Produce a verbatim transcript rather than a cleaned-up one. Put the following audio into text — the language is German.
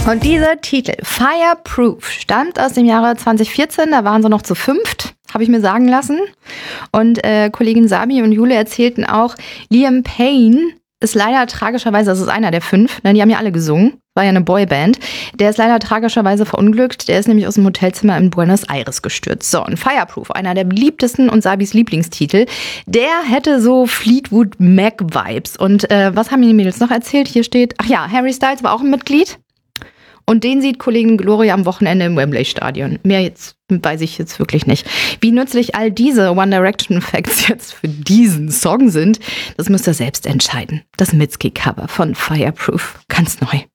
Und dieser Titel, Fireproof, stammt aus dem Jahre zwanzig vierzehn, da waren sie noch zu fünft, habe ich mir sagen lassen. Und äh, Kollegin Sabi und Jule erzählten auch, Liam Payne ist leider tragischerweise, das ist einer der fünf, ne, die haben ja alle gesungen, war ja eine Boyband, der ist leider tragischerweise verunglückt, der ist nämlich aus dem Hotelzimmer in Buenos Aires gestürzt. So, und Fireproof, einer der beliebtesten und Sabis Lieblingstitel, der hätte so Fleetwood Mac-Vibes. Und äh, was haben die Mädels noch erzählt? Hier steht, ach ja, Harry Styles war auch ein Mitglied. Und den sieht Kollegin Gloria am Wochenende im Wembley-Stadion. Mehr jetzt weiß ich jetzt wirklich nicht. Wie nützlich all diese One Direction Facts jetzt für diesen Song sind, das müsst ihr selbst entscheiden. Das Mitski-Cover von Fireproof, ganz neu.